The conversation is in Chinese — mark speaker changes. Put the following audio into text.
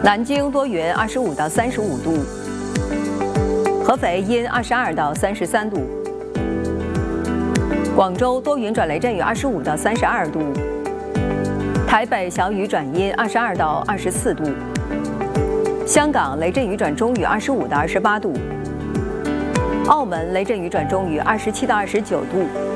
Speaker 1: 南京多云，25到35度；合肥阴，22到33度；广州多云转雷阵雨，25到32度；台北小雨转阴，22到24度；香港雷阵雨转中雨，25到28度；澳门雷阵雨转中雨，27到29度。